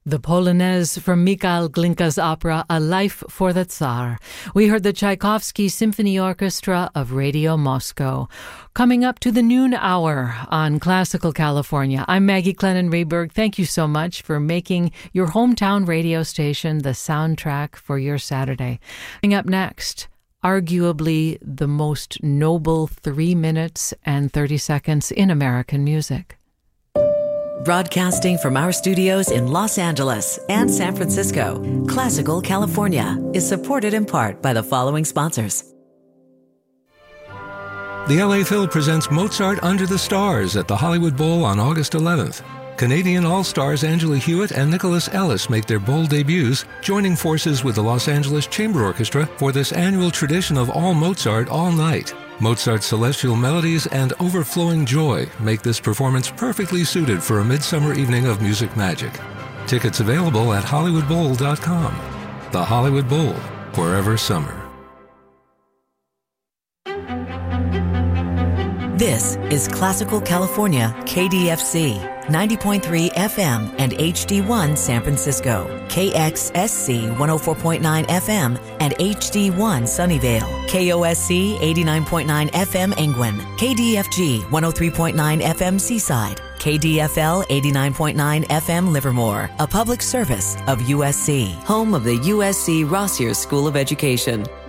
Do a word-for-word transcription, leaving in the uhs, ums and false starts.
The Polonaise from Mikhail Glinka's opera A Life for the Tsar. We heard the Tchaikovsky Symphony Orchestra of Radio Moscow. Coming up to the noon hour on Classical California, I'm Maggie Clennon-Rehberg. Thank you so much for making your hometown radio station the soundtrack for your Saturday. Coming up next, arguably the most noble three minutes and thirty seconds in American music. Broadcasting from our studios in Los Angeles and San Francisco, Classical California is supported in part by the following sponsors. The L A Phil presents Mozart Under the Stars at the Hollywood Bowl on August eleventh. Canadian All-Stars Angela Hewitt and Nicholas Ellis make their bowl debuts, joining forces with the Los Angeles Chamber Orchestra for this annual tradition of all Mozart all night. Mozart's celestial melodies and overflowing joy make this performance perfectly suited for a midsummer evening of music magic. Tickets available at hollywood bowl dot com. The Hollywood Bowl, forever summer. This is Classical California, K D F C, ninety point three F M and H D one San Francisco, K X S C one oh four point nine F M and H D one Sunnyvale, K O S C eighty-nine point nine F M Engwin, K D F G one oh three point nine F M Seaside, K D F L eighty-nine point nine F M Livermore, a public service of U S C, home of the U S C Rossier School of Education.